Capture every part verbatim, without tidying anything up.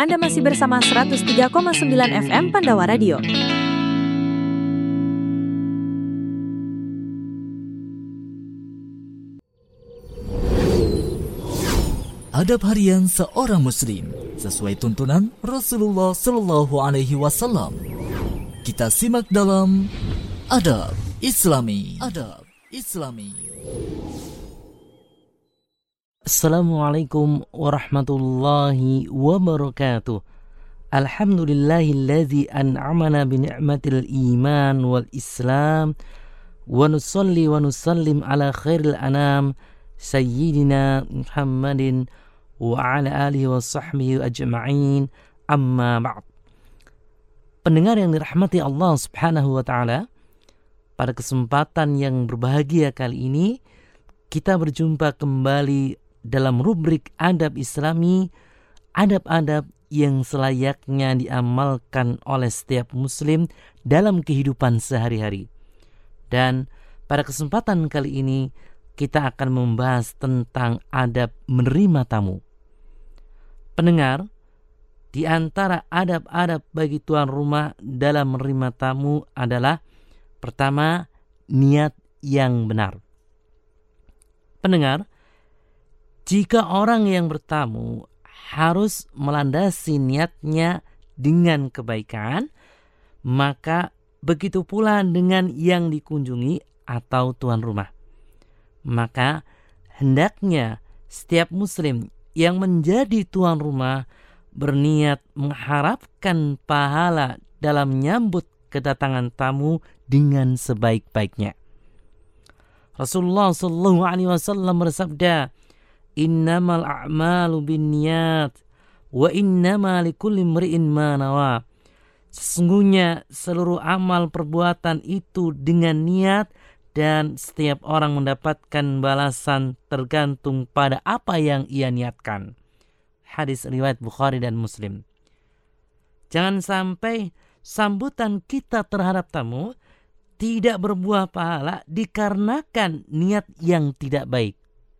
Anda masih bersama seratus tiga koma sembilan F M Pandawa Radio. Adab harian seorang muslim sesuai tuntunan Rasulullah Sallallahu Alaihi Wasallam. Kita simak dalam Adab Islami. Adab Islami. Assalamualaikum warahmatullahi wabarakatuh. Alhamdulillahilladzi an'amana bi ni'matil iman wal islam wa nusalli wa nusallim ala khairil anam sayyidina Muhammadin wa ala alihi wa sahbihi ajma'in, amma ba'd. Pendengar yang dirahmati Allah Subhanahu wa taala, pada kesempatan yang berbahagia kali ini kita berjumpa kembali dalam rubrik Adab Islami, adab-adab yang selayaknya diamalkan oleh setiap muslim dalam kehidupan sehari-hari. Dan pada kesempatan kali ini kita akan membahas tentang adab menerima tamu. Pendengar, di antara adab-adab bagi tuan rumah dalam menerima tamu adalah pertama, niat yang benar. Pendengar, jika orang yang bertamu harus melandasi niatnya dengan kebaikan, maka begitu pula dengan yang dikunjungi atau tuan rumah. Maka hendaknya setiap muslim yang menjadi tuan rumah berniat mengharapkan pahala dalam menyambut kedatangan tamu dengan sebaik-baiknya. Rasulullah sallallahu alaihi wasallam bersabda, "Innamal a'malu binniyat wa innama likulli imri'in ma nawa." Sesungguhnya seluruh amal perbuatan itu dengan niat, dan setiap orang mendapatkan balasan tergantung pada apa yang ia niatkan. Hadis riwayat Bukhari dan Muslim. Jangan sampai sambutan kita terhadap tamu tidak berbuah pahala dikarenakan niat yang tidak baik.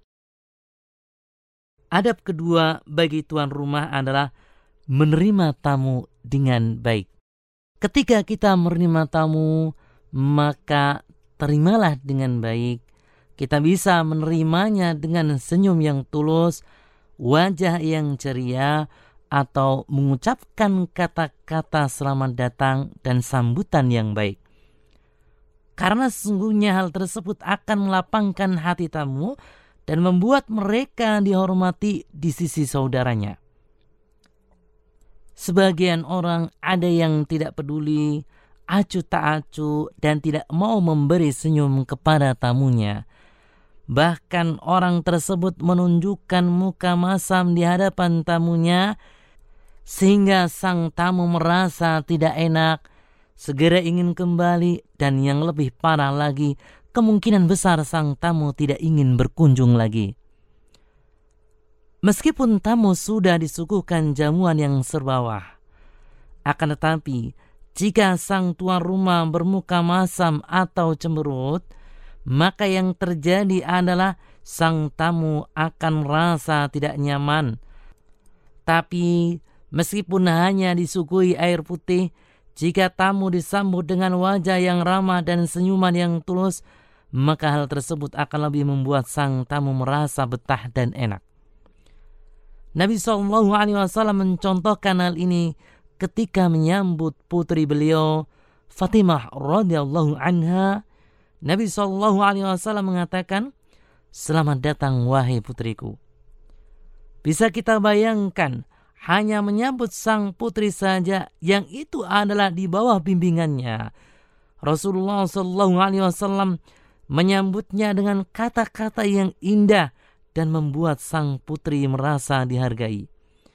Adab kedua bagi tuan rumah adalah menerima tamu dengan baik. Ketika kita menerima tamu, maka terimalah dengan baik. Kita bisa menerimanya dengan senyum yang tulus, wajah yang ceria, atau mengucapkan kata-kata selamat datang dan sambutan yang baik. Karena sesungguhnya hal tersebut akan melapangkan hati tamu dan membuat mereka dihormati di sisi saudaranya. Sebagian orang ada yang tidak peduli, acuh tak acuh, dan tidak mau memberi senyum kepada tamunya. Bahkan orang tersebut menunjukkan muka masam di hadapan tamunya, sehingga sang tamu merasa tidak enak, segera ingin kembali, dan yang lebih parah lagi, kemungkinan besar sang tamu tidak ingin berkunjung lagi. Meskipun tamu sudah disuguhkan jamuan yang serbawah, akan tetapi jika sang tuan rumah bermuka masam atau cemberut, maka yang terjadi adalah sang tamu akan merasa tidak nyaman. Tapi meskipun hanya disuguhi air putih, jika tamu disambut dengan wajah yang ramah dan senyuman yang tulus, maka hal tersebut akan lebih membuat sang tamu merasa betah dan enak. Nabi shallallahu alaihi wasallam mencontohkan hal ini ketika menyambut putri beliau Fatimah radhiyallahu anha. Nabi shallallahu alaihi wasallam mengatakan, "Selamat datang wahai putriku." Bisa kita bayangkan, hanya menyambut sang putri saja yang itu adalah di bawah bimbingannya, Rasulullah shallallahu alaihi wasallam menyambutnya dengan kata-kata yang indah dan membuat sang putri merasa dihargai.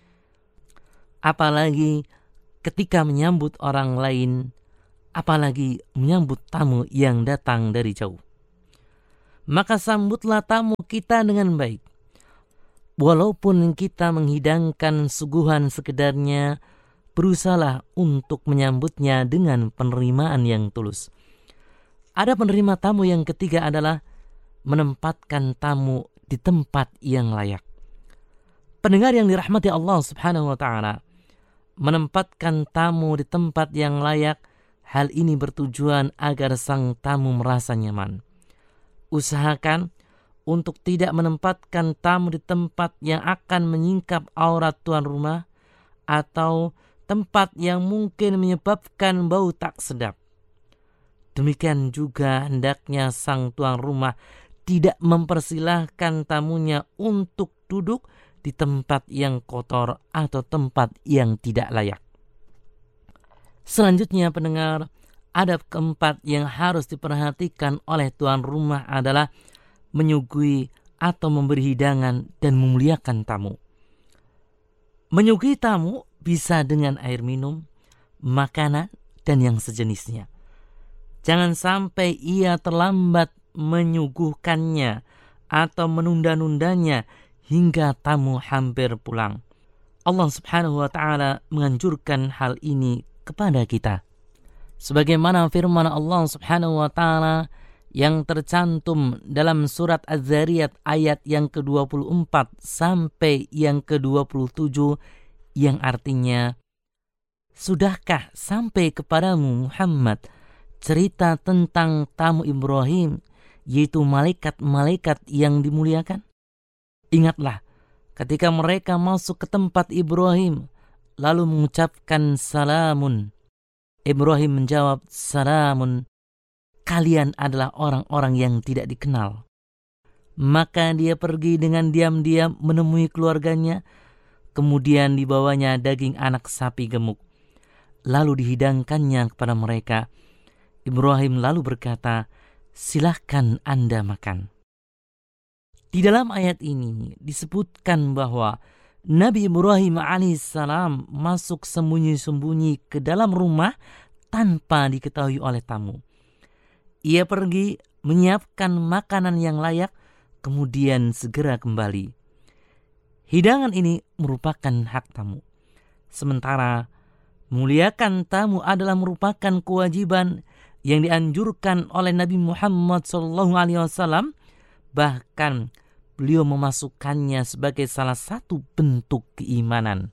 Apalagi ketika menyambut orang lain, apalagi menyambut tamu yang datang dari jauh. Maka sambutlah tamu kita dengan baik. Walaupun kita menghidangkan suguhan sekedarnya, berusahalah untuk menyambutnya dengan penerimaan yang tulus. Ada penerima tamu yang ketiga adalah menempatkan tamu di tempat yang layak. Pendengar yang dirahmati Allah Subhanahu wa taala, menempatkan tamu di tempat yang layak. Hal ini bertujuan agar sang tamu merasa nyaman. Usahakan untuk tidak menempatkan tamu di tempat yang akan menyingkap aurat tuan rumah atau tempat yang mungkin menyebabkan bau tak sedap. Demikian juga hendaknya sang tuan rumah tidak mempersilahkan tamunya untuk duduk di tempat yang kotor atau tempat yang tidak layak. Selanjutnya pendengar, adab keempat yang harus diperhatikan oleh tuan rumah adalah menyuguhi atau memberi hidangan dan memuliakan tamu. Menyuguhi tamu bisa dengan air minum, makanan, dan yang sejenisnya. Jangan sampai ia terlambat menyuguhkannya atau menunda-nundanya hingga tamu hampir pulang. Allah Subhanahu wa taala menganjurkan hal ini kepada kita. Sebagaimana firman Allah Subhanahu wa taala yang tercantum dalam surat Az-Zariyat ayat yang ke dua puluh empat sampai yang ke dua puluh tujuh yang artinya, sudahkah sampai kepadamu Muhammad cerita tentang tamu Ibrahim, yaitu malaikat-malaikat yang dimuliakan? Ingatlah ketika mereka masuk ke tempat Ibrahim lalu mengucapkan salamun. Ibrahim menjawab, salamun, kalian adalah orang-orang yang tidak dikenal. Maka dia pergi dengan diam-diam menemui keluarganya, kemudian dibawanya daging anak sapi gemuk, lalu dihidangkannya kepada mereka. Ibrahim lalu berkata, silahkan Anda makan. Di dalam ayat ini disebutkan bahwa Nabi Ibrahim alaihissalam masuk sembunyi-sembunyi ke dalam rumah tanpa diketahui oleh tamu. Ia pergi menyiapkan makanan yang layak, kemudian segera kembali. Hidangan ini merupakan hak tamu. Sementara memuliakan tamu adalah merupakan kewajiban yang dianjurkan oleh Nabi Muhammad shallallahu alaihi wasallam. Bahkan beliau memasukkannya sebagai salah satu bentuk keimanan.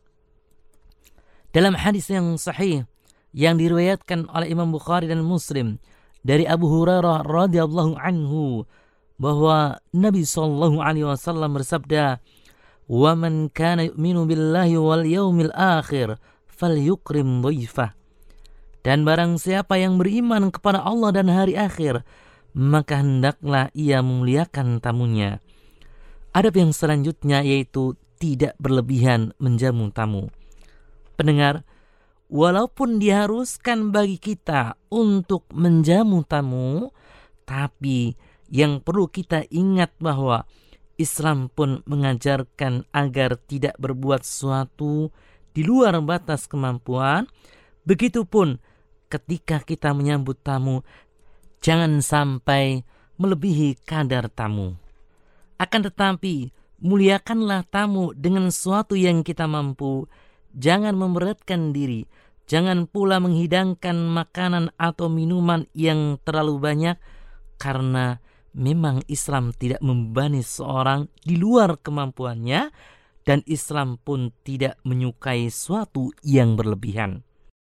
Dalam hadis yang sahih yang diriwayatkan oleh Imam Bukhari dan Muslim dari Abu Hurairah radhiyallahu anhu bahwa Nabi sallallahu alaihi wasallam bersabda, "Wa man kana yu'minu billahi wal yaumil akhir falyukrim dhaifah." Dan barang siapa yang beriman kepada Allah dan hari akhir, maka hendaklah ia memuliakan tamunya. Adab yang selanjutnya yaitu tidak berlebihan menjamu tamu. Pendengar, walaupun diharuskan bagi kita untuk menjamu tamu, tapi yang perlu kita ingat bahwa Islam pun mengajarkan agar tidak berbuat sesuatu di luar batas kemampuan. Begitupun ketika kita menyambut tamu, jangan sampai melebihi kadar tamu. Akan tetapi, muliakanlah tamu dengan sesuatu yang kita mampu. Jangan memberatkan diri. Jangan pula menghidangkan makanan atau minuman yang terlalu banyak, karena memang Islam tidak membebani seorang di luar kemampuannya, dan Islam pun tidak menyukai sesuatu yang berlebihan.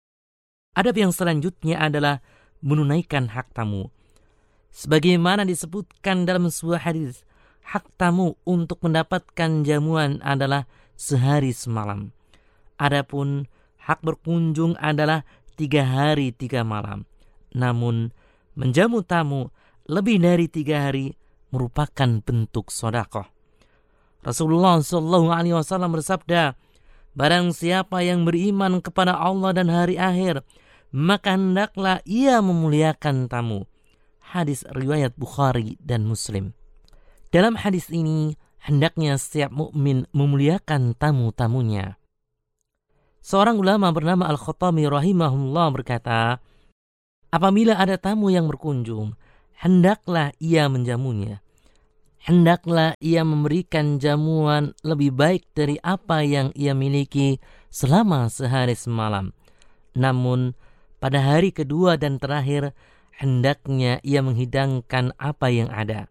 Adab yang selanjutnya adalah menunaikan hak tamu. Sebagaimana disebutkan dalam sebuah hadis, hak tamu untuk mendapatkan jamuan adalah sehari semalam. Adapun hak berkunjung adalah tiga hari tiga malam. Namun menjamu tamu lebih dari tiga hari merupakan bentuk sedekah. Rasulullah shallallahu alaihi wasallam bersabda, barang siapa yang beriman kepada Allah dan hari akhir, maka hendaklah ia memuliakan tamu. Hadis riwayat Bukhari dan Muslim. Dalam hadis ini, hendaknya setiap mukmin memuliakan tamu-tamunya. Seorang ulama bernama Al-Khattami rahimahullah berkata, apabila ada tamu yang berkunjung, hendaklah ia menjamunya. Hendaklah ia memberikan jamuan lebih baik dari apa yang ia miliki selama sehari semalam. Namun, pada hari kedua dan terakhir, hendaknya ia menghidangkan apa yang ada.